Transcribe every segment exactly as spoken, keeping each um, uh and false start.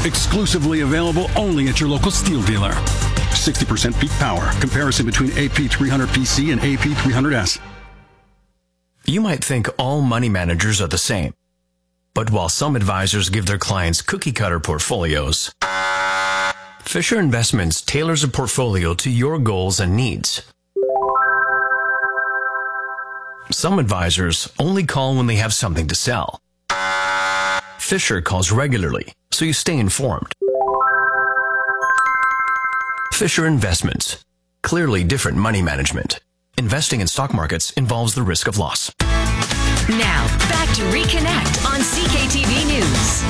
Exclusively available only at your local Steel dealer. sixty percent peak power. Comparison between A P three hundred P C and A P three hundred S. You might think all money managers are the same. But while some advisors give their clients cookie-cutter portfolios, Fisher Investments tailors a portfolio to your goals and needs. Some advisors only call when they have something to sell. Fisher calls regularly, so you stay informed. Fisher Investments. Clearly different money management. Investing in stock markets involves the risk of loss. Now, back to Reconnect on C K T V News.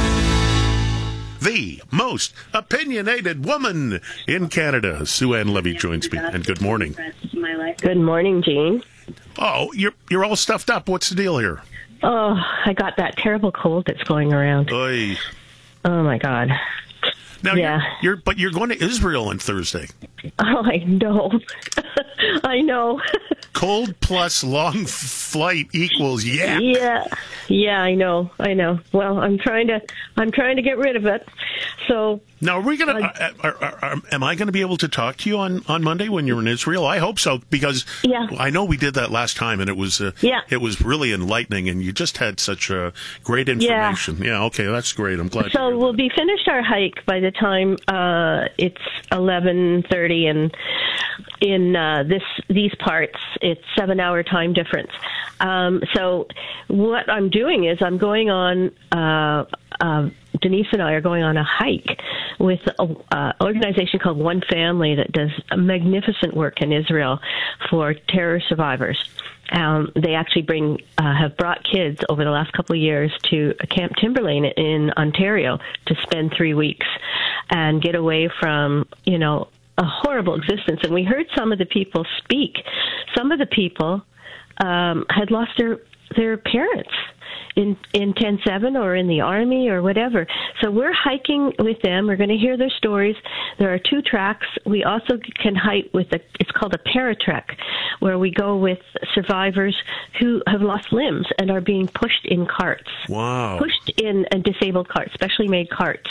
The most opinionated woman in Canada, Sue-Ann Levy, joins me. And good morning. Good morning, Gene. Oh, you're you're all stuffed up. What's the deal here? Oh, I got that terrible cold that's going around. Oy. Oh, my God. Now, yeah. you're, you're, but you're going to Israel on Thursday. Oh, I know. I know. Cold plus long flight equals yeah. Yeah, yeah, I know, I know. Well, I'm trying to, I'm trying to get rid of it. So now, are we gonna? Uh, are, are, are, am I going to be able to talk to you on, on Monday when you're in Israel? I hope so, because yeah. I know we did that last time, and it was uh, yeah. it was really enlightening, and you just had such uh, great information. Yeah. yeah, okay, that's great. I'm glad. So we'll be finished our hike by the time uh, it's eleven thirty, and in uh, this these parts, it's seven hour time difference. Um, so what I'm doing is I'm going on. Uh, uh, Denise and I are going on a hike with an uh, organization called One Family that does magnificent work in Israel for terror survivors. Um, they actually bring uh, have brought kids over the last couple of years to Camp Timberlane in Ontario to spend three weeks and get away from, you know, a horrible existence. And we heard some of the people speak. Some of the people um, had lost their their parents in in ten seven or in the army or whatever. So we're hiking with them. We're going to hear their stories. There are two tracks. We also can hike with a, it's called a paratrek, where we go with survivors who have lost limbs and are being pushed in carts. Wow. Pushed in a disabled cart, specially made carts.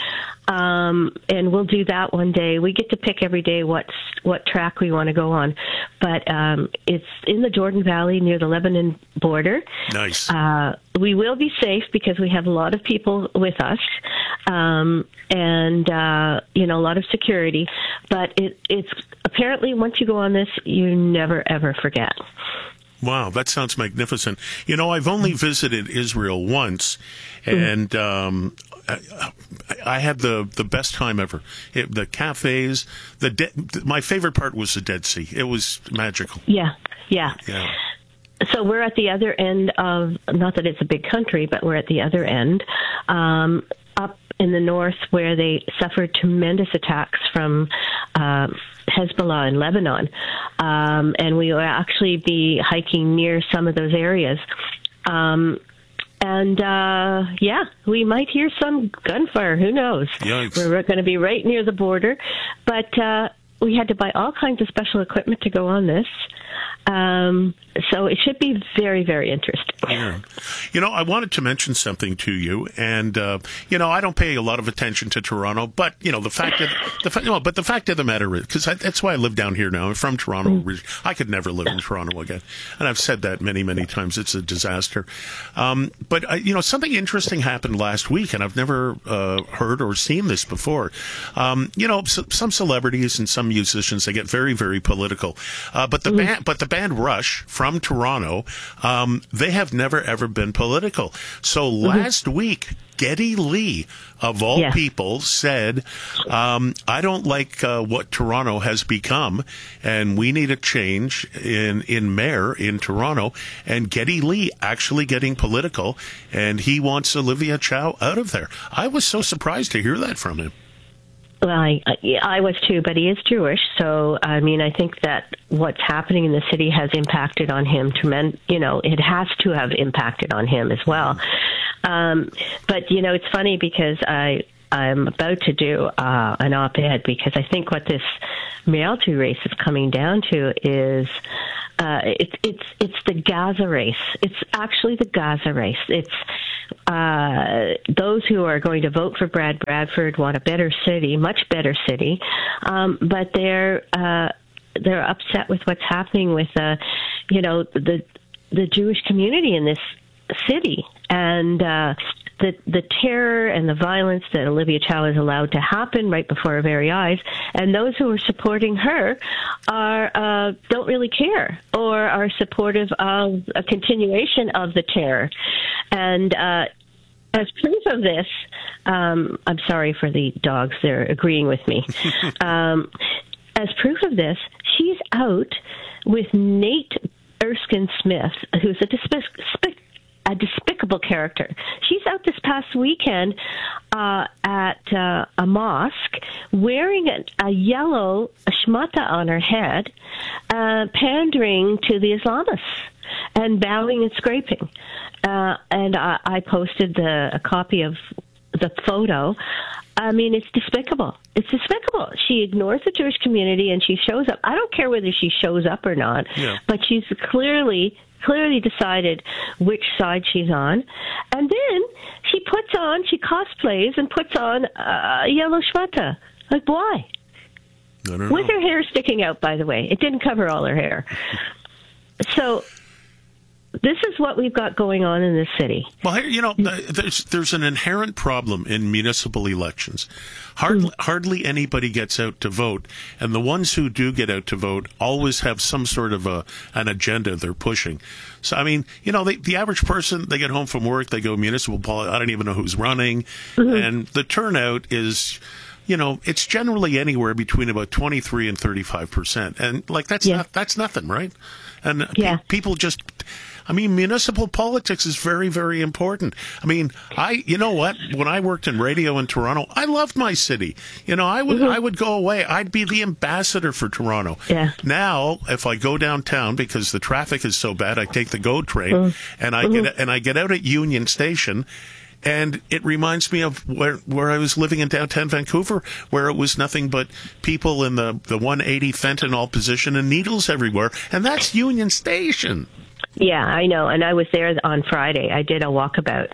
Um, and we'll do that one day. We get to pick every day what's, what track we want to go on. But um, it's in the Jordan Valley near the Lebanon border. Nice. Uh, we will be safe because we have a lot of people with us, um, and, uh, you know, a lot of security. But it, it's apparently once you go on this, you never, ever forget. Wow, that sounds magnificent. You know, I've only visited Israel once, and um, I, I had the, the best time ever. It, the cafes, the de- my favorite part was the Dead Sea. It was magical. Yeah, yeah. Yeah. So we're at the other end of, not that it's a big country, but we're at the other end, um, up in the north where they suffered tremendous attacks from uh, Hezbollah in Lebanon. Um, and we will actually be hiking near some of those areas. Um, and, uh, yeah, we might hear some gunfire. Who knows? Yikes. We're going to be right near the border. But uh, we had to buy all kinds of special equipment to go on this. Um, so it should be very, very interesting. Yeah. You know, I wanted to mention something to you, and uh, you know, I don't pay a lot of attention to Toronto, but you know, the fact that the fa- no, but the fact of the matter is, because that's why I live down here now. I'm from Toronto. Mm. I could never live in Toronto again, and I've said that many, many times. It's a disaster. Um, but uh, you know, something interesting happened last week, and I've never uh, heard or seen this before. Um, you know, so, some celebrities and some musicians, they get very, very political, uh, but the mm. band, but the band Rush from Toronto, um, they have never ever been political. So mm-hmm. last week, Geddy Lee, of all yeah. people, said, um, I don't like uh, what Toronto has become, and we need a change in, in mayor in Toronto. And Geddy Lee actually getting political, and he wants Olivia Chow out of there. I was so surprised to hear that from him. Well, I, I was too, but he is Jewish, so I mean, I think that what's happening in the city has impacted on him. Tremendous, you know, it has to have impacted on him as well. Um, but you know, it's funny because I I'm about to do uh, an op-ed because I think what this Rialto race is coming down to is uh, it's it's it's the Gaza race. It's actually the Gaza race. It's uh, those who are going to vote for Brad Bradford want a better city, much better city, um, but they're uh, they're upset with what's happening with uh, you know the the Jewish community in this city, and uh, the the terror and the violence that Olivia Chow has allowed to happen right before our very eyes, and those who are supporting her are uh, don't really care or are supportive of a continuation of the terror. And uh, as proof of this, um, I'm sorry for the dogs; they're agreeing with me. um, as proof of this, she's out with Nate Erskine Smith, who's a despic- a despicable character. She's out this past weekend uh, at uh, a mosque wearing a, a yellow shmata on her head, uh, pandering to the Islamists and bowing and scraping. Uh, and I, I posted the, a copy of the photo. I mean, it's despicable. It's despicable. She ignores the Jewish community and she shows up. I don't care whether she shows up or not, yeah. but she's clearly clearly decided which side she's on. And then she puts on, she cosplays and puts on a yellow shmata. Like, why? I don't know. With her hair sticking out, by the way. It didn't cover all her hair. So this is what we've got going on in this city. Well, you know, there's there's an inherent problem in municipal elections. Hardly, mm. hardly anybody gets out to vote, and the ones who do get out to vote always have some sort of a an agenda they're pushing. So, I mean, you know, they, the average person, they get home from work, they go municipal politics, I don't even know who's running, mm-hmm. and the turnout is, you know, it's generally anywhere between about twenty-three and thirty-five percent. And, like, that's yeah. not, that's nothing, right? And yeah. pe- people just... I mean, municipal politics is very, very important. I mean, I, you know what? When I worked in radio in Toronto, I loved my city. You know, I would, mm-hmm. I would go away. I'd be the ambassador for Toronto. Yeah. Now, if I go downtown because the traffic is so bad, I take the GO train mm-hmm. and I mm-hmm. get, and I get out at Union Station. And it reminds me of where where I was living in downtown Vancouver, where it was nothing but people in the, the one eighty fentanyl position and needles everywhere. And that's Union Station. Yeah, I know. And I was there on Friday. I did a walkabout.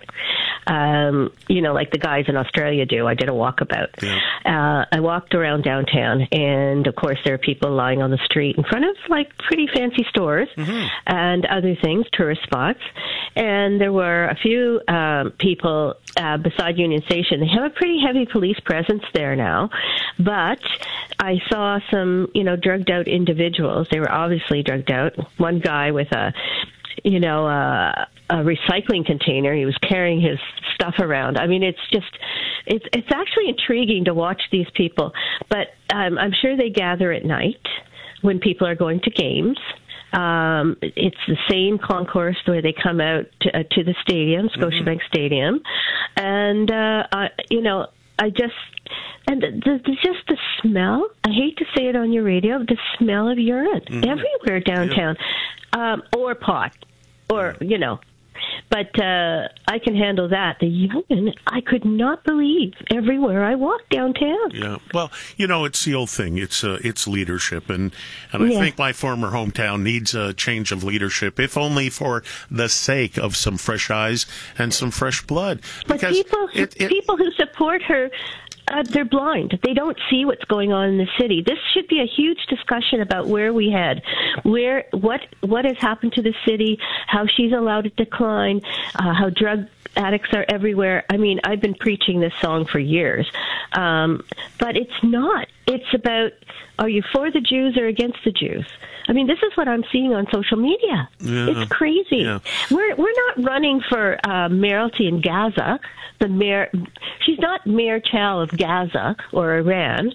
Um, you know, like the guys in Australia do. I did a walkabout. Yeah. Uh, I walked around downtown, and of course there are people lying on the street in front of like pretty fancy stores mm-hmm. and other things, tourist spots. And there were a few um, people uh, beside Union Station. They have a pretty heavy police presence there now, but I saw some, you know, drugged out individuals. They were obviously drugged out. One guy with a you know, uh, a recycling container. He was carrying his stuff around. I mean, it's just, it's it's actually intriguing to watch these people. But um, I'm sure they gather at night when people are going to games. Um, it's the same concourse where they come out to, uh, to the stadium, Scotiabank mm-hmm. Stadium. And, uh, I, you know, I just, and the, the, just the smell, I hate to say it on your radio, the smell of urine mm-hmm. everywhere downtown. Yeah. Um, or pot, or, you know. But uh, I can handle that. The urine, I could not believe everywhere I walked downtown. Yeah. Well, you know, it's the old thing. It's uh, it's leadership. And, and I yeah. think my former hometown needs a change of leadership, if only for the sake of some fresh eyes and some fresh blood. But because people, it, it, people who support her, Uh, they're blind. They don't see what's going on in the city. This should be a huge discussion about where we head, where what what has happened to the city, how she's allowed it to decline, uh, how drug addicts are everywhere. I mean, I've been preaching this song for years, um, but it's not. It's about, are you for the Jews or against the Jews? I mean, this is what I'm seeing on social media. Yeah. It's crazy. Yeah. We're we're not running for uh, mayoralty in Gaza. The mayor, she's not Mayor Chow of Gaza or Iran.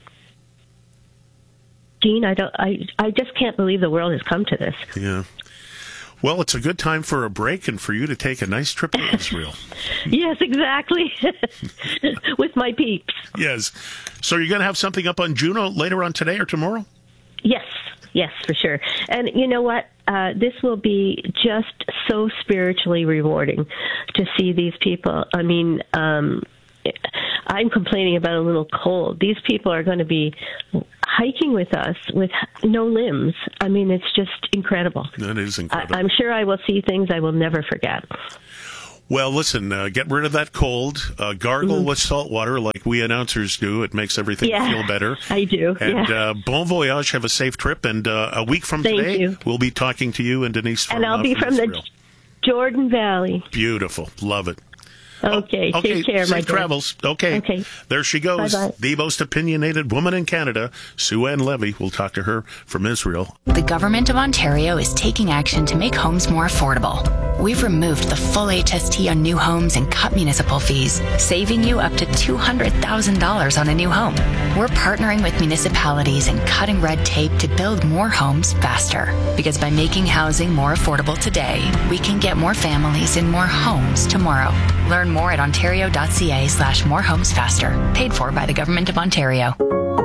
Gene, I don't. I I just can't believe the world has come to this. Yeah. Well, it's a good time for a break and for you to take a nice trip to Israel. Yes, exactly. With my peeps. Yes. So you're going to have something up on Juno later on today or tomorrow? Yes. Yes, for sure. And you know what? Uh, this will be just so spiritually rewarding to see these people. I mean, um, I'm complaining about a little cold. These people are going to be hiking with us with no limbs. I mean, it's just incredible. That is incredible. I, I'm sure I will see things I will never forget. Well, listen, uh, get rid of that cold. Uh, gargle mm. with salt water like we announcers do. It makes everything yeah, feel better. I do. And yeah. uh, bon voyage. Have a safe trip. And uh, a week from Thank today, you. we'll be talking to you and Denise from And I'll uh, be from, from Israel. the Jordan Valley. Beautiful. Love it. Okay, oh, okay. Take care, Safe my dear. travels. Okay. Okay. There she goes. Bye-bye. The most opinionated woman in Canada, Sue-Ann Levy. We'll talk to her from Israel. The Government of Ontario is taking action to make homes more affordable. We've removed the full H S T on new homes and cut municipal fees, saving you up to two hundred thousand dollars on a new home. We're partnering with municipalities and cutting red tape to build more homes faster. Because by making housing more affordable today, we can get more families in more homes tomorrow. Learn more at ontario.ca slash more homes faster. Paid for by the Government of Ontario.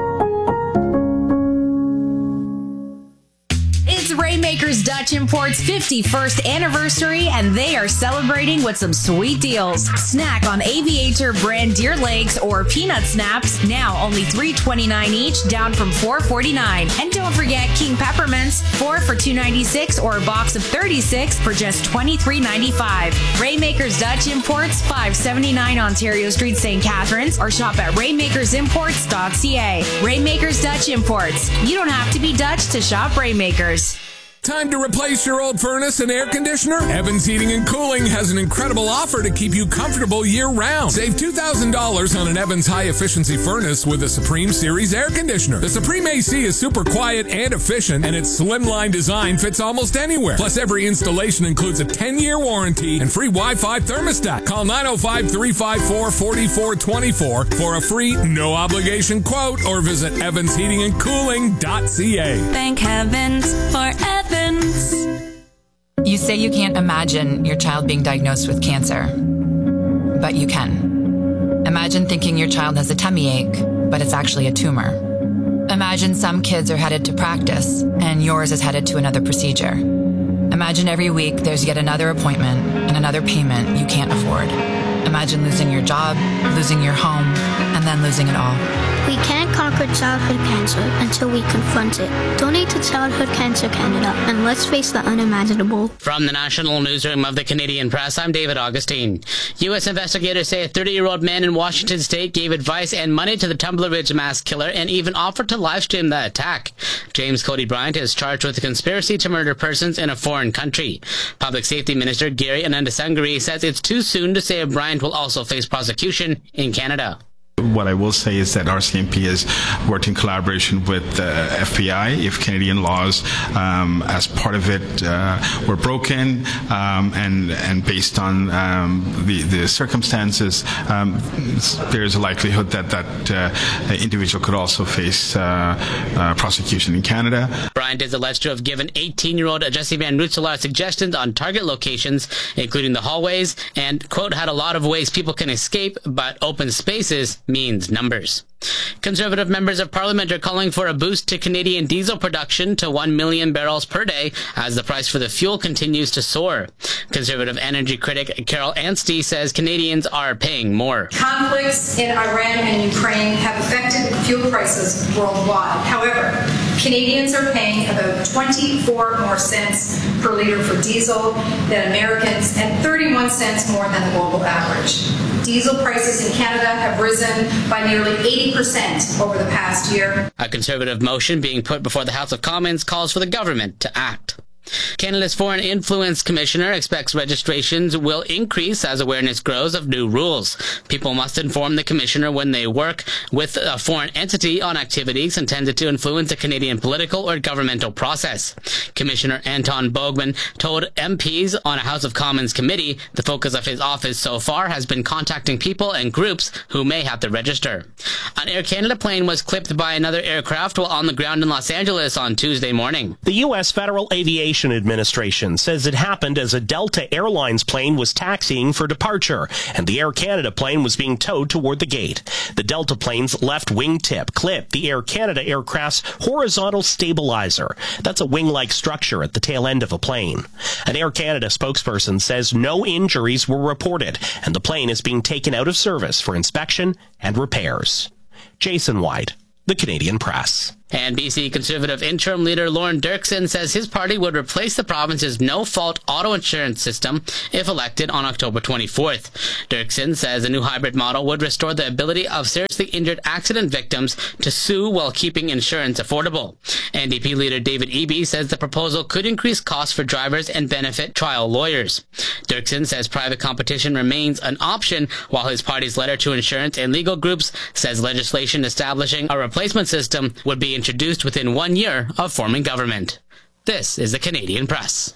It's Rainmakers Dutch Import's fifty-first anniversary, and they are celebrating with some sweet deals. Snack on Aviator brand deer legs or peanut snaps, now only three twenty-nine each, down from four forty-nine. And don't forget King Peppermints, four for two ninety-six, or a box of thirty-six for just twenty-three ninety-five. Rainmakers Dutch Imports, five seventy-nine Ontario Street, Saint Catharines, or shop at rainmakers imports dot c a. Rainmakers Dutch Imports. You don't have to be Dutch to shop Rainmakers. Time to replace your old furnace and air conditioner? Evans Heating and Cooling has an incredible offer to keep you comfortable year-round. Save two thousand dollars on an Evans high-efficiency furnace with a Supreme Series air conditioner. The Supreme A C is super quiet and efficient, and its slimline design fits almost anywhere. Plus, every installation includes a ten-year warranty and free Wi-Fi thermostat. Call nine oh five, three five four, four four two four for a free, no-obligation quote, or visit evans heating and cooling dot c a. Thank heavens for Evans. You say you can't imagine your child being diagnosed with cancer, but you can. Imagine thinking your child has a tummy ache, but it's actually a tumor. Imagine some kids are headed to practice, and yours is headed to another procedure. Imagine every week there's yet another appointment and another payment you can't afford. Imagine losing your job, losing your home, and then losing it all. We can't conquer childhood cancer until we confront it. Donate to Childhood Cancer Canada, and let's face the unimaginable. From the National Newsroom of the Canadian Press, I'm David Augustine. U S investigators say a thirty-year-old man in Washington state gave advice and money to the Tumbler Ridge mass killer and even offered to livestream the attack. James Cody Bryant is charged with a conspiracy to murder persons in a foreign country. Public Safety Minister Gary Anandasangari says it's too soon to say if Bryant will also face prosecution in Canada. What I will say is that R C M P has worked in collaboration with the uh, F B I. If Canadian laws, um, as part of it, uh, were broken, um, and and based on um, the the circumstances, um, there is a likelihood that that uh, individual could also face uh, uh, prosecution in Canada. Bryant is alleged to have given eighteen-year-old Jesse Van Rootselaar suggestions on target locations, including the hallways, and, quote, had a lot of ways people can escape, but open spaces means numbers. Conservative members of Parliament are calling for a boost to Canadian diesel production to one million barrels per day as the price for the fuel continues to soar. Conservative energy critic Carol Anstey says Canadians are paying more. Conflicts in Iran and Ukraine have affected fuel prices worldwide. However, Canadians are paying about twenty-four more cents per litre for diesel than Americans and thirty-one cents more than the global average. Diesel prices in Canada have risen by nearly eighty percent over the past year. A Conservative motion being put before the House of Commons calls for the government to act. Canada's Foreign Influence Commissioner expects registrations will increase as awareness grows of new rules. People must inform the Commissioner when they work with a foreign entity on activities intended to influence a Canadian political or governmental process. Commissioner Anton Bogman told M Ps on a House of Commons committee the focus of his office so far has been contacting people and groups who may have to register. An Air Canada plane was clipped by another aircraft while on the ground in Los Angeles on Tuesday morning. The U S Federal Aviation Administration says it happened as a Delta Airlines plane was taxiing for departure, and the Air Canada plane was being towed toward the gate. The Delta plane's left wingtip clipped the Air Canada aircraft's horizontal stabilizer. That's a wing-like structure at the tail end of a plane. An Air Canada spokesperson says no injuries were reported, and the plane is being taken out of service for inspection and repairs. Jason White, The Canadian Press. And B C Conservative interim leader Lauren Dirksen says his party would replace the province's no-fault auto insurance system if elected on October twenty-fourth. Dirksen says a new hybrid model would restore the ability of seriously injured accident victims to sue while keeping insurance affordable. N D P leader David Eby says the proposal could increase costs for drivers and benefit trial lawyers. Dirksen says private competition remains an option, while his party's letter to insurance and legal groups says legislation establishing a replacement system would be introduced within one year of forming government. This is the Canadian Press.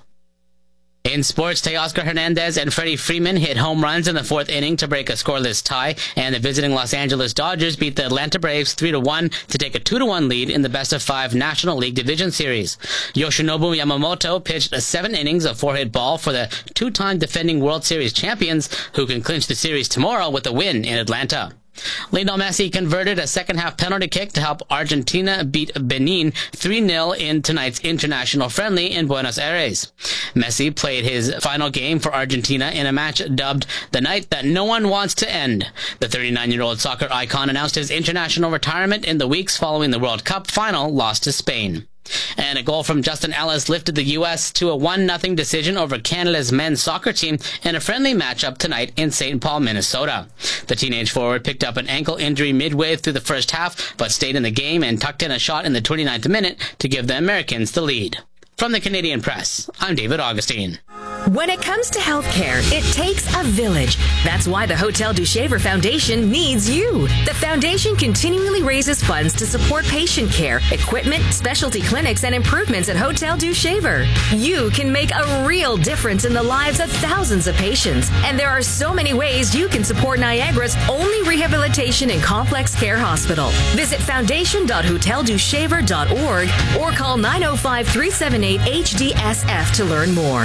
In sports, Teoscar Hernandez and Freddie Freeman hit home runs in the fourth inning to break a scoreless tie, and the visiting Los Angeles Dodgers beat the Atlanta Braves three to one to take a two to one lead in the best-of-five National League Division Series. Yoshinobu Yamamoto pitched seven innings of four-hit ball for the two-time defending World Series champions, who can clinch the series tomorrow with a win in Atlanta. Lionel Messi converted a second-half penalty kick to help Argentina beat Benin three nil in tonight's international friendly in Buenos Aires. Messi played his final game for Argentina in a match dubbed the night that no one wants to end. The thirty-nine-year-old soccer icon announced his international retirement in the weeks following the World Cup final loss to Spain. And a goal from Justin Ellis lifted the U S to a one nothing decision over Canada's men's soccer team in a friendly matchup tonight in Saint Paul, Minnesota. The teenage forward picked up an ankle injury midway through the first half, but stayed in the game and tucked in a shot in the twenty-ninth minute to give the Americans the lead. From the Canadian Press, I'm David Augustine. When it comes to healthcare, it takes a village. That's why the Hotel du Shaver Foundation needs you. The foundation continually raises funds to support patient care, equipment, specialty clinics, and improvements at Hotel du Shaver. You can make a real difference in the lives of thousands of patients. And there are so many ways you can support Niagara's only rehabilitation and complex care hospital. Visit foundation dot hotel du shaver dot org or call nine oh five, three seven eight, H D S F to learn more.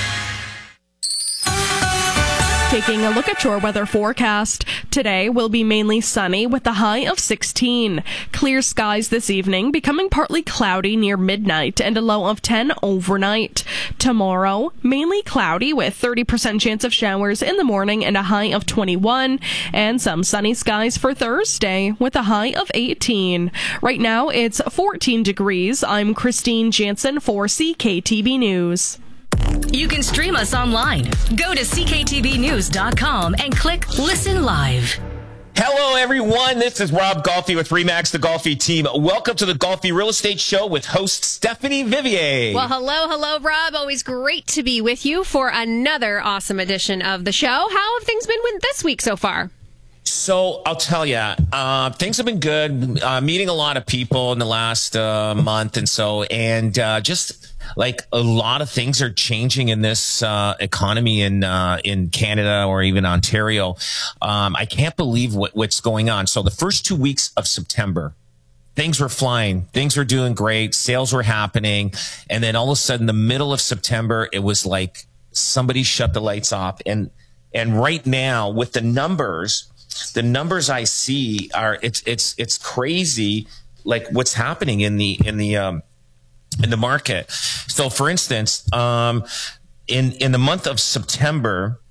Taking a look at your weather forecast. Today will be mainly sunny with a high of sixteen. Clear skies this evening, becoming partly cloudy near midnight and a low of ten overnight. Tomorrow, mainly cloudy with thirty percent chance of showers in the morning and a high of twenty-one. And some sunny skies for Thursday with a high of eighteen. Right now, it's fourteen degrees. I'm Christine Jansen for C K T V News. You can stream us online. Go to C K T V news dot com and click Listen Live. Hello, everyone. This is Rob Golfi with Remax, the Golfi team. Welcome to the Golfi Real Estate Show with host Stephanie Vivier. Well, hello, hello, Rob. Always great to be with you for another awesome edition of the show. How have things been with this week so far? So I'll tell you, uh, things have been good. Uh, meeting a lot of people in the last uh, month and so, and uh, just like a lot of things are changing in this uh, economy in uh, in Canada or even Ontario. Um, I can't believe what, what's going on. So the first two weeks of September, things were flying. Things were doing great. Sales were happening. And then all of a sudden, the middle of September, it was like somebody shut the lights off. And and right now, with the numbers, the numbers I see are it's it's it's crazy. Like what's happening in the in the um, in the market. So, for instance, um, in in the month of September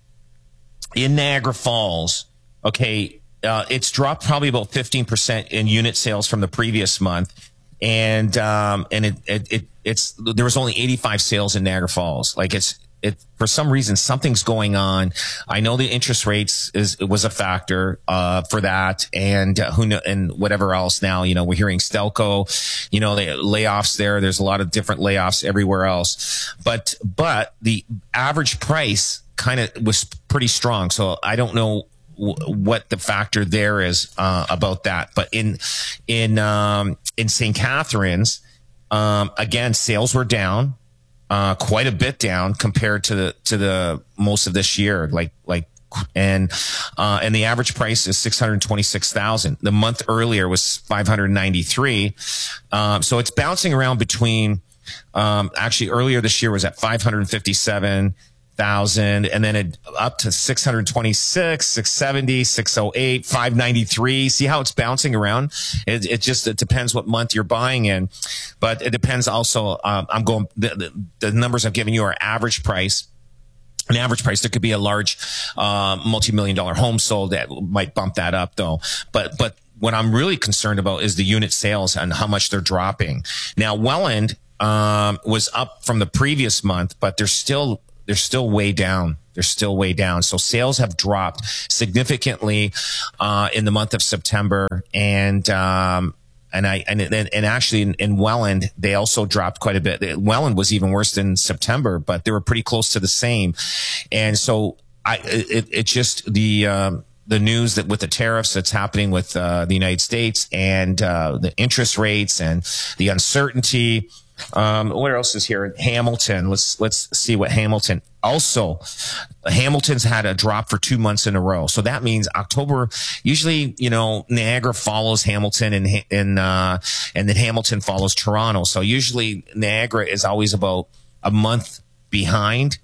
in Niagara Falls, okay, uh, it's dropped probably about fifteen percent in unit sales from the previous month, and um, and it, it it it's there was only eighty-five sales in Niagara Falls. Like it's. It, for some reason, something's going on. I know the interest rates is was a factor uh, for that, and uh, who know, and whatever else. Now, you know, we're hearing Stelco, you know, the layoffs there. There's a lot of different layoffs everywhere else, but but the average price kind of was pretty strong. So I don't know w- what the factor there is uh, about that. But in in um, in Saint Catharines, um, again, sales were down. Uh, quite a bit down compared to the to the most of this year, like like, and uh, and the average price is six hundred twenty six thousand. The month earlier was five hundred ninety three. Um, so it's bouncing around between. Um, actually, earlier this year was at five hundred fifty seven thousand, and then it up to six hundred twenty six, six seventy, six oh eight, five ninety three. See how it's bouncing around? It, it just it depends what month you're buying in, but it depends also. Um, I'm going the, the, the numbers I'm giving you are average price, an average price. There could be a large, uh, multi-million dollar home sold that might bump that up though. But, but what I'm really concerned about is the unit sales and how much they're dropping. Now, Welland, um, was up from the previous month, but they're still, they're still way down. They're still way down. So sales have dropped significantly, uh, in the month of September. And, um, And I, and, and actually in, in Welland, they also dropped quite a bit. Welland was even worse than September, but they were pretty close to the same. And so I, it, it just, the, um, the news that with the tariffs that's happening with, uh, the United States and, uh, the interest rates and the uncertainty. Um, where else is here? Hamilton. Let's, let's see what Hamilton also, Hamilton's had a drop for two months in a row. So that means October, usually, you know, Niagara follows Hamilton and, and, uh, and then Hamilton follows Toronto. So usually Niagara is always about a month behind,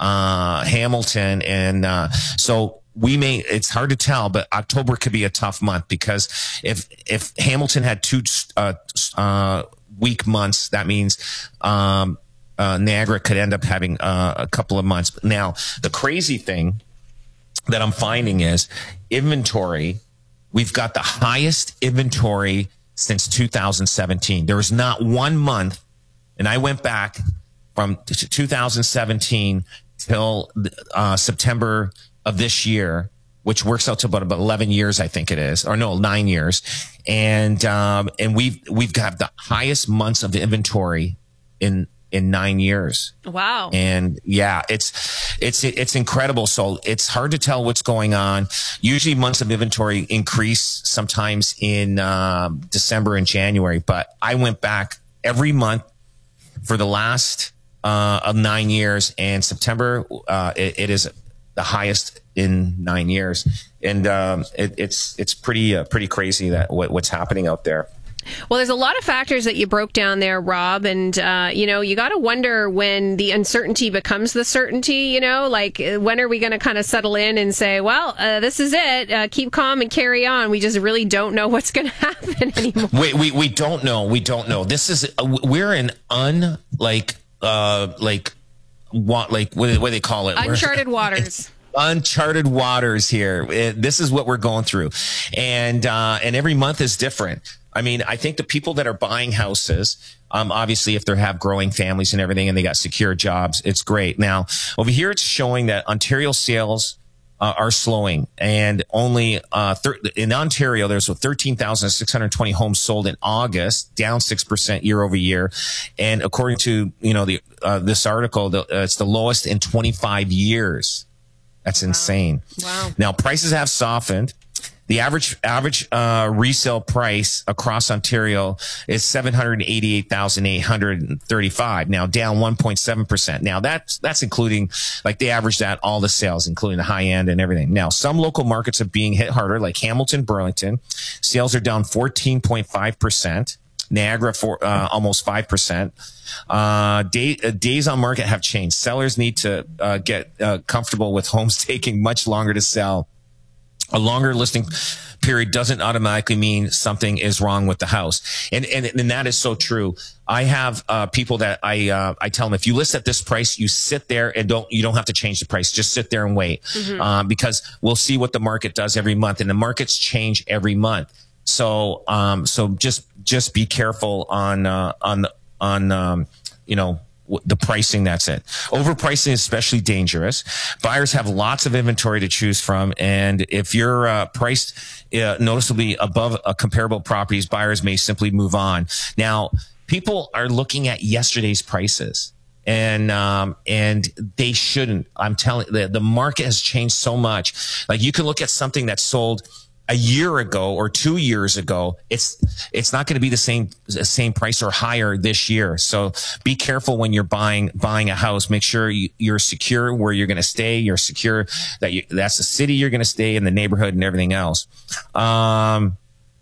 uh, Hamilton. And, uh, so we may, it's hard to tell, but October could be a tough month because if, if Hamilton had two, uh, uh, weak months, that means, um, uh, Niagara could end up having, uh, a couple of months. Now, the crazy thing that I'm finding is inventory. We've got the highest inventory since two thousand seventeen. There was not one month, and I went back from two thousand seventeen till, uh, September of this year, which works out to about, about eleven years, I think it is, or no, nine years. And, um, and we've, we've got the highest months of inventory in, in nine years. Wow. And yeah, it's, it's, it's incredible. So it's hard to tell what's going on. Usually months of inventory increase sometimes in, um, December and January, but I went back every month for the last, uh, of nine years, and September, uh, it, it is the highest in nine years. And, um, it, it's, it's pretty, uh, pretty crazy that what, what's happening out there. Well, there's a lot of factors that you broke down there, Rob. And, uh, you know, you got to wonder when the uncertainty becomes the certainty, you know, like when are we going to kind of settle in and say, well, uh, this is it. Uh, keep calm and carry on. We just really don't know what's going to happen anymore. We, we, we don't know. We don't know. This is, uh, we're in un, like, uh, like, what, like, what, what do they call it? Uncharted waters. Uncharted waters here. It, this is what we're going through. And, uh, and every month is different. I mean, I think the people that are buying houses, um, obviously if they have growing families and everything and they got secure jobs, it's great. Now over here, it's showing that Ontario sales, uh, are slowing, and only, uh, thir- in Ontario, there's thirteen thousand six hundred twenty homes sold in August, down six percent year over year. And according to, you know, the, uh, this article, the, uh, it's the lowest in twenty-five years. That's insane. Wow. Now prices have softened. The average average uh, resale price across Ontario is seven hundred eighty-eight thousand eight hundred thirty-five. Now down one point seven percent. Now that's that's including, like, they averaged out all the sales, including the high end and everything. Now some local markets are being hit harder, like Hamilton, Burlington. Sales are down fourteen point five percent. Niagara for uh, almost five percent. Uh, day, uh, days on market have changed. Sellers need to uh, get uh, comfortable with homes taking much longer to sell. A longer listing period doesn't automatically mean something is wrong with the house. And, and, and that is so true. I have, uh, people that I, uh, I tell them, if you list at this price, you sit there and don't, you don't have to change the price. Just sit there and wait. Mm-hmm. Uh, because we'll see what the market does every month, and the markets change every month. So, um, so just, just be careful on, uh, on, on, um, you know, the pricing. That's it. Overpricing is especially dangerous. Buyers have lots of inventory to choose from, and if you're uh, priced uh, noticeably above uh, comparable properties, buyers may simply move on. Now, people are looking at yesterday's prices, and um, and they shouldn't. I'm telling the the market has changed so much. Like, you can look at something that sold a year ago or two years ago, it's, it's not going to be the same, same price or higher this year. So be careful when you're buying, buying a house. Make sure you, you're secure where you're going to stay. You're secure that you, that's the city you're going to stay in, the neighborhood and everything else. Um,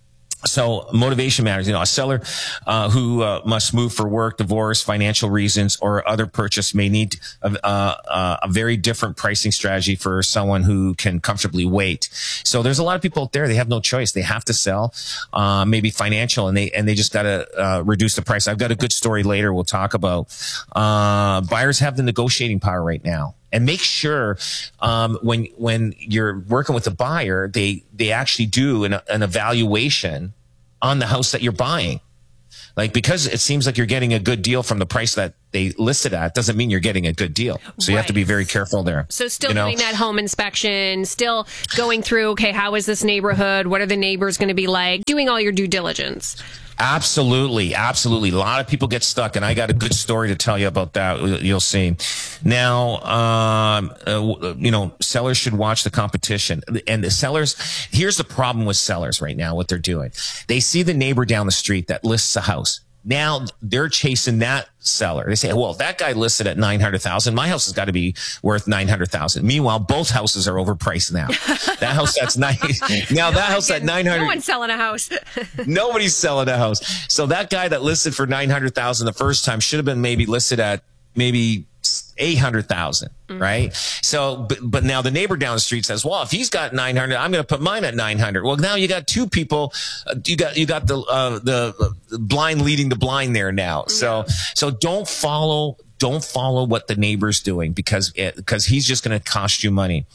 So motivation matters. You know, a seller uh, who uh, must move for work, divorce, financial reasons, or other purchase may need a, uh, a very different pricing strategy for someone who can comfortably wait. So there's a lot of people out there. They have no choice. They have to sell, uh, maybe financial, and they and they just got to uh, reduce the price. I've got a good story later we'll talk about. Uh, buyers have the negotiating power right now. and make sure um, when when you're working with a buyer, they they actually do an, an evaluation on the house that you're buying. Like, because it seems like you're getting a good deal from the price that they listed at, doesn't mean you're getting a good deal. So you have to be very careful there. So still you know? doing that home inspection, still going through, okay, how is this neighborhood? What are the neighbors going to be like? Doing all your due diligence. Absolutely. Absolutely. A lot of people get stuck, and I got a good story to tell you about that. You'll see. Now, um, uh, you know, sellers should watch the competition. And the sellers, here's the problem with sellers right now, what they're doing. They see the neighbor down the street that lists a house. Now they're chasing that seller. They say, well, that guy listed at nine hundred thousand. My house has got to be worth nine hundred thousand. Meanwhile, both houses are overpriced now. That house that's nine. Now that house at nine hundred. No one's selling a house. Nobody's selling a house. So that guy that listed for nine hundred thousand the first time should have been maybe listed at maybe eight hundred thousand, mm-hmm. right? So, but, but now the neighbor down the street says, well, if he's got nine hundred, I'm going to put mine at nine hundred. Well, now you got two people, uh, you got, you got the, uh, the blind leading the blind there now. So, yeah. so don't follow, don't follow what the neighbor's doing, because it, because he's just going to cost you money.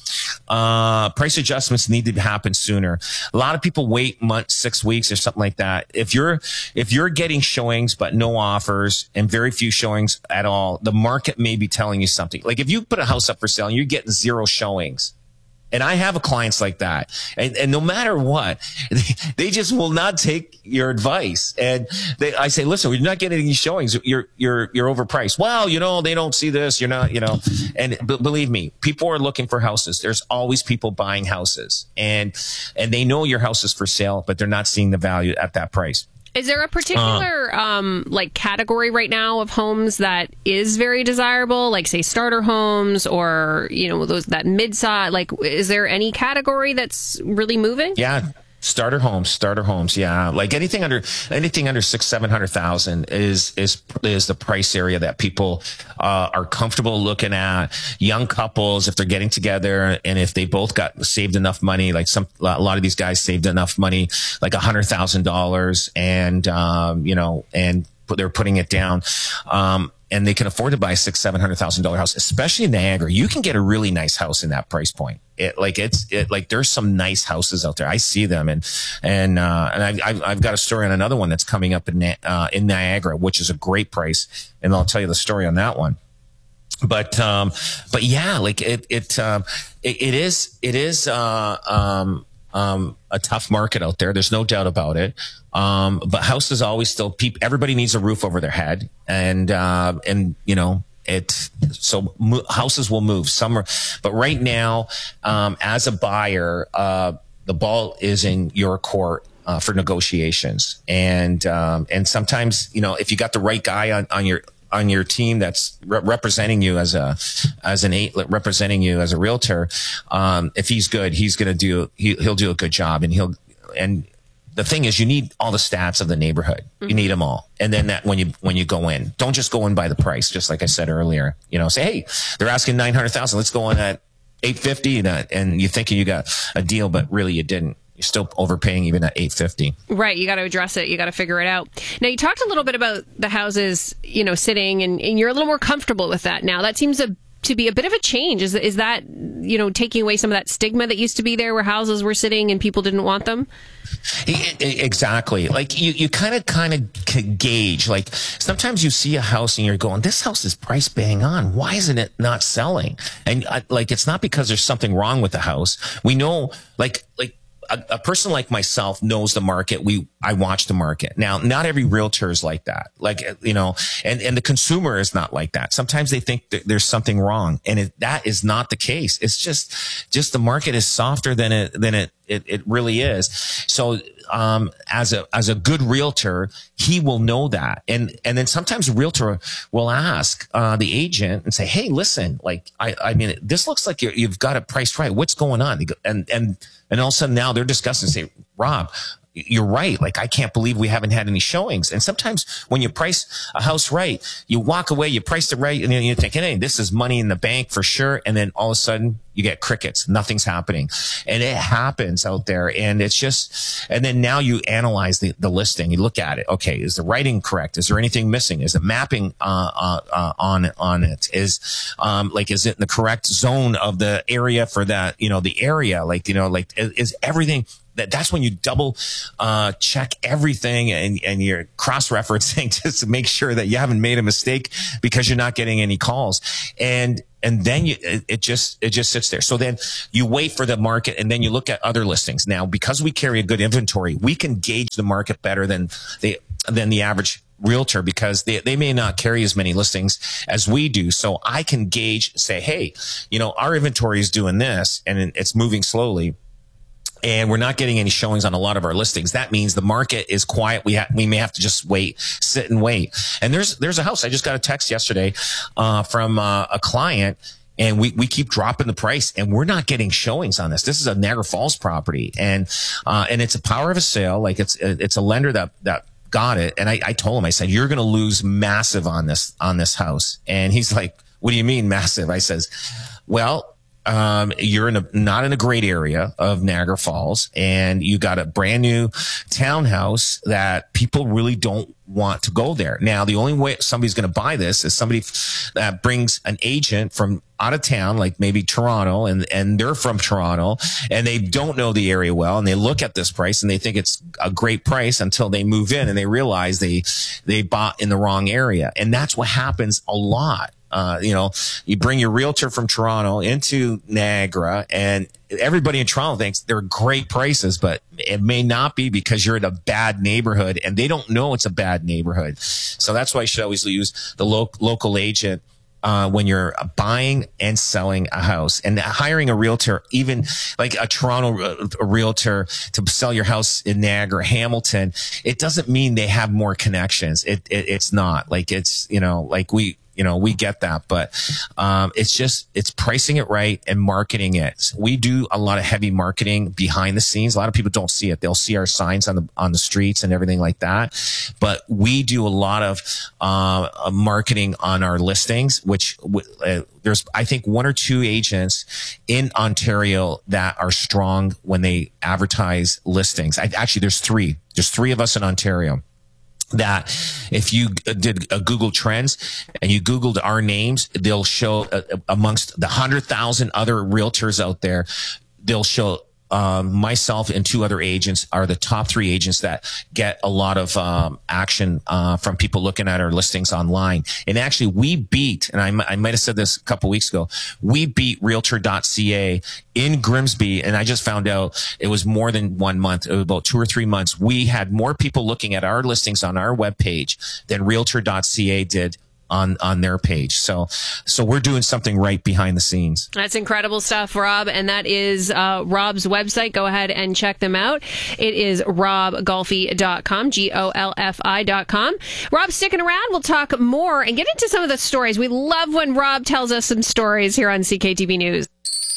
Uh, price adjustments need to happen sooner. A lot of people wait months, six weeks or something like that. If you're, if you're getting showings, but no offers and very few showings at all, the market may be telling you something. Like if you put a house up for sale and you're getting zero showings, and I have clients like that, and, and no matter what, they, they just will not take your advice. And they, I say, listen, you're not getting any showings. You're, you're, you're overpriced. Well, you know, they don't see this. You're not, you know, and but believe me, people are looking for houses. There's always people buying houses, and, and they know your house is for sale, but they're not seeing the value at that price. Is there a particular uh, um, like category right now of homes that is very desirable, like say starter homes, or you know those that mid-size? Like, is there any category that's really moving? Yeah. Starter homes, starter homes, yeah. Like anything under anything under six, seven hundred thousand is is is the price area that people uh, are comfortable looking at. Young couples, if they're getting together, and if they both got saved enough money, like some a lot of these guys saved enough money, like a hundred thousand dollars, and um, you know, and they're putting it down. Um, and they can afford to buy a six, seven hundred thousand dollar house, especially in Niagara. You can get a really nice house in that price point. It like it's it like there's some nice houses out there. I see them, and and uh, and I, I've I've got a story on another one that's coming up in uh, in Niagara, which is a great price, and I'll tell you the story on that one. But um, but yeah, like it it um, it, it is it is uh, um. Um, a tough market out there. There's no doubt about it. Um, but houses always still, people, everybody needs a roof over their head. And, uh, and, you know, it, so mo- houses will move. Some are, but right now, um, as a buyer, uh, the ball is in your court. Uh, for negotiations. And, um, and sometimes, you know, if you got the right guy on, on your, on your team that's re- representing you as a, as an eight, representing you as a realtor. Um, if he's good, he's going to do, he, he'll do a good job, and he'll, and the thing is, you need all the stats of the neighborhood. Mm-hmm. You need them all. And then that when you, when you go in, don't just go in by the price. Just like I said earlier, you know, say, hey, they're asking nine hundred thousand. Let's go in at eight fifty. And, uh, and you're thinking you got a deal, but really you didn't. You're still overpaying even at eight fifty. Right. You got to address it. You got to figure it out. Now, you talked a little bit about the houses, you know, sitting, and, and you're a little more comfortable with that now. That seems a, to be a bit of a change. Is, is that, you know, taking away some of that stigma that used to be there where houses were sitting and people didn't want them? Exactly. Like you, you kind of, kind of gauge, like sometimes you see a house and you're going, this house is price bang on. Why isn't it not selling? And uh, like, it's not because there's something wrong with the house. We know, like, like, A, a person like myself knows the market. We, I watch the market. Now, not every realtor is like that. Like, you know, and, and the consumer is not like that. Sometimes they think that there's something wrong, and it, that is not the case. It's just, just the market is softer than it, than it, it, it really is. So, um, as a, as a good realtor, he will know that. And, and then sometimes a realtor will ask, uh, the agent and say, hey, listen, like, I, I mean, this looks like you're, you've got it priced right. What's going on? And, and, and all of a sudden now they're discussing, say, Rob, you're right. Like, I can't believe we haven't had any showings. And sometimes when you price a house right, you walk away, you price it right, and then you're thinking, hey, this is money in the bank for sure. And then all of a sudden you get crickets. Nothing's happening. And it happens out there. And it's just, and then now you analyze the, the listing. You look at it. Okay. Is the writing correct? Is there anything missing? Is the mapping, uh, uh, uh on, on it? Is, um, like, is it in the correct zone of the area for that, you know, the area? Like, you know, like, is, is everything, that that's when you double, uh, check everything and, and you're cross-referencing just to make sure that you haven't made a mistake because you're not getting any calls. And, and then you, it, it just, it just sits there. So then you wait for the market and then you look at other listings. Now, because we carry a good inventory, we can gauge the market better than the, than the average realtor because they, they may not carry as many listings as we do. So I can gauge, say, hey, you know, our inventory is doing this and it's moving slowly. And we're not getting any showings on a lot of our listings. That means the market is quiet. We ha- we may have to just wait, sit and wait. And there's there's a house. I just got a text yesterday uh, from uh, a client, and we we keep dropping the price, and we're not getting showings on this. This is a Niagara Falls property, and uh, and it's a power of a sale. Like it's it's a lender that that got it. And I, I told him, I said, you're going to lose massive on this on this house. And he's like, what do you mean massive? I says, well. Um, you're in a, not in a great area of Niagara Falls, and you got a brand new townhouse that people really don't want to go there. Now, the only way somebody's going to buy this is somebody that brings an agent from out of town, like maybe Toronto, and, and they're from Toronto, and they don't know the area well, and they look at this price and they think it's a great price until they move in and they realize they, they bought in the wrong area. And that's what happens a lot. Uh, you know, you bring your realtor from Toronto into Niagara, and everybody in Toronto thinks they're great prices, but it may not be because you're in a bad neighborhood and they don't know it's a bad neighborhood. So that's why you should always use the lo- local agent uh, when you're buying and selling a house. And hiring a realtor, even like a Toronto a realtor to sell your house in Niagara, Hamilton, it doesn't mean they have more connections. It, it it's not like it's, you know, like we, You know, we get that, but um, it's just, it's pricing it right and marketing it. We do a lot of heavy marketing behind the scenes. A lot of people don't see it. They'll see our signs on the on the streets and everything like that. But we do a lot of uh, marketing on our listings, which uh, there's, I think, one or two agents in Ontario that are strong when they advertise listings. I, actually, there's three. There's three of us in Ontario. That if you did a Google Trends and you Googled our names, they'll show uh, amongst the hundred thousand other realtors out there, they'll show um, myself and two other agents are the top three agents that get a lot of um, action uh, from people looking at our listings online. And actually, we beat, and I, m- I might have said this a couple weeks ago, we beat Realtor dot C A in Grimsby, and I just found out it was more than one month, it was about two or three months. We had more people looking at our listings on our webpage than Realtor dot C A did on on their page. So so we're doing something right behind the scenes. That's incredible stuff, Rob. And that is uh, Rob's website. Go ahead and check them out. It is rob golfi dot com, G O L F I dot com. Rob, sticking around, we'll talk more and get into some of the stories. We love when Rob tells us some stories here on C K T V News.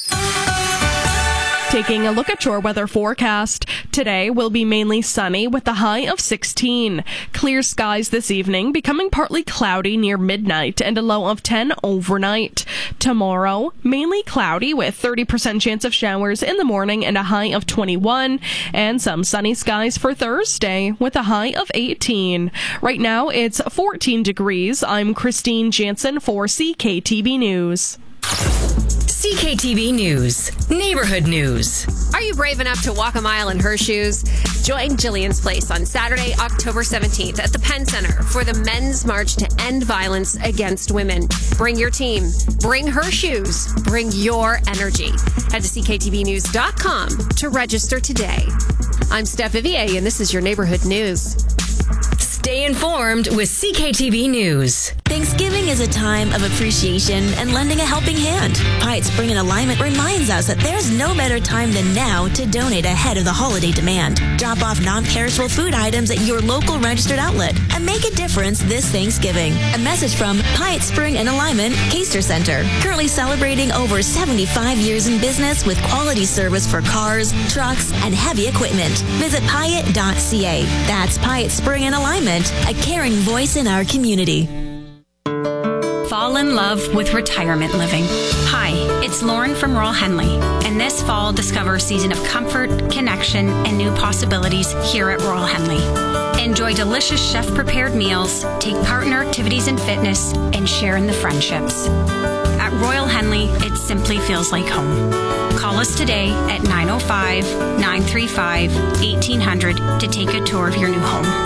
Taking a look at your weather forecast. Today will be mainly sunny with a high of sixteen. Clear skies this evening, becoming partly cloudy near midnight and a low of ten overnight. Tomorrow, mainly cloudy with thirty percent chance of showers in the morning and a high of twenty-one. And some sunny skies for Thursday with a high of eighteen. Right now, it's fourteen degrees. I'm Christine Jansen for C K T V News. C K T V News, Neighborhood News. Are you brave enough to walk a mile in her shoes? Join Jillian's Place on Saturday, October seventeenth at the Penn Center for the Men's March to End Violence Against Women. Bring your team. Bring her shoes. Bring your energy. Head to C K T V news dot com to register today. I'm Steph Vivier, and this is your Neighborhood News. Stay informed with C K T V News. Thanksgiving is a time of appreciation and lending a helping hand. Pyatt Spring and Alignment reminds us that there's no better time than now to donate ahead of the holiday demand. Drop off non-perishable food items at your local registered outlet and make a difference this Thanksgiving. A message from Pyatt Spring and Alignment Caster Center, currently celebrating over seventy-five years in business with quality service for cars, trucks, and heavy equipment. Visit Pyatt dot C A. That's Pyatt Spring and Alignment, a caring voice in our community. Fall in love with retirement living. Hi, it's Lauren from Royal Henley, and this fall discover a season of comfort, connection, and new possibilities here at Royal Henley. Enjoy delicious chef-prepared meals, take part in our activities and fitness, and share in the friendships. At Royal Henley, it simply feels like home. Call us today at nine oh five, nine three five, eighteen hundred to take a tour of your new home.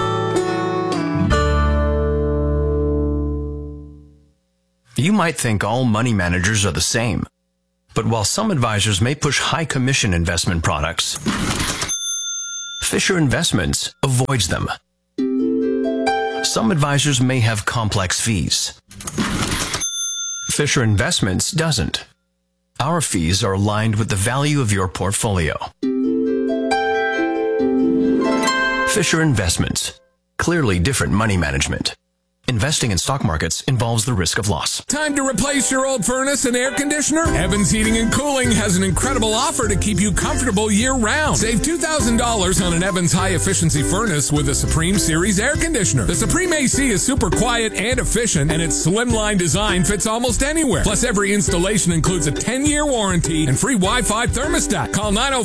You might think all money managers are the same, but while some advisors may push high commission investment products, Fisher Investments avoids them. Some advisors may have complex fees. Fisher Investments doesn't. Our fees are aligned with the value of your portfolio. Fisher Investments. Clearly different money management. Investing in stock markets involves the risk of loss. Time to replace your old furnace and air conditioner? Evans Heating and Cooling has an incredible offer to keep you comfortable year-round. Save two thousand dollars on an Evans high-efficiency furnace with a Supreme Series air conditioner. The Supreme A C is super quiet and efficient, and its slimline design fits almost anywhere. Plus, every installation includes a ten-year warranty and free Wi-Fi thermostat. Call nine oh